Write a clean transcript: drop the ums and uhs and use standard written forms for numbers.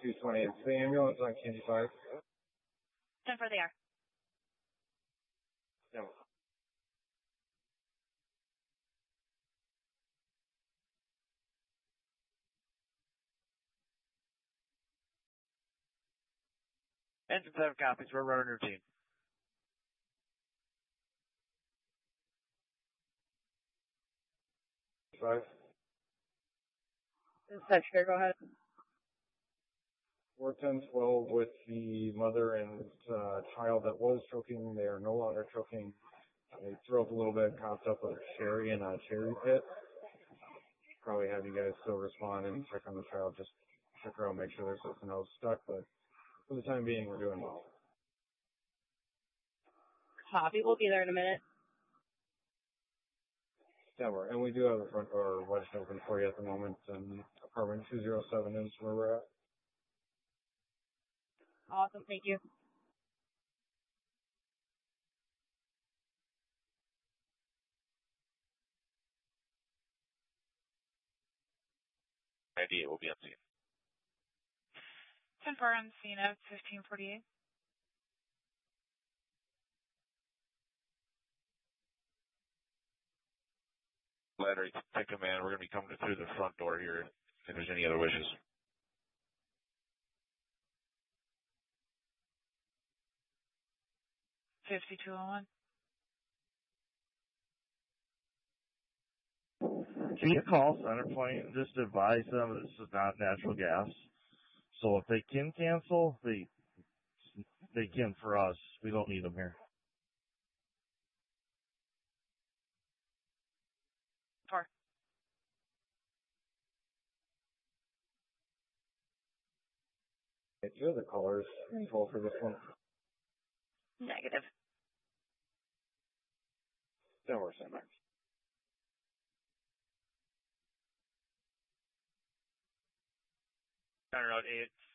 220. It's the ambulance on Candy 5. 10 for the air. No. Engine 7 copies. We're running routine. Five. Dispatcher, go ahead. 41012 with the mother and child that was choking. They are no longer choking. They threw up a little bit, coughed up with Sherry and a cherry pit. Probably have you guys still respond and check on the child. Just check her out, make sure there's something else stuck. But for the time being, we're doing well. Copy. We'll be there in a minute. Denver. And we do have the front door wedged open for you at the moment. And apartment 207 is where we're at. Awesome. Thank you. ID will be on scene. 10 for on scene of 1548. Ladder, take command. We're going to be coming through the front door here if there's any other wishes. $52.01. Can you call Centerpoint and just advise them this is not natural gas? So if they can cancel, they can for us. We don't need them here. 4. You're the callers. Call for this one. Negative. Denver Center. Center Road 8.